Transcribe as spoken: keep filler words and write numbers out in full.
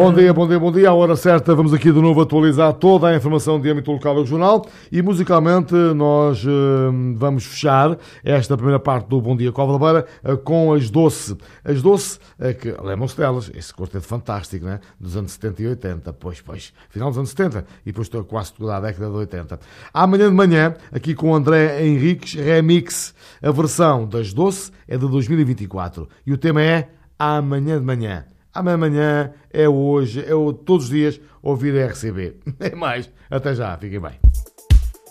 Bom dia, bom dia, bom dia. À hora certa vamos aqui de novo atualizar toda a informação de âmbito local e regional e musicalmente nós uh, vamos fechar esta primeira parte do Bom Dia Cova da Beira uh, com as Doce. As Doce, uh, que lembram-se delas, esse quarteto fantástico, né? Dos anos setenta e oitenta, pois, pois, final dos anos setenta e depois estou quase toda a década de oitenta. Amanhã de manhã, aqui com o André Henriques, remix, a versão das Doce é de dois mil e vinte e quatro e o tema é Amanhã de Manhã. Amanhã é hoje, é todos os dias ouvir a R C B. É mais. Até já, fiquem bem.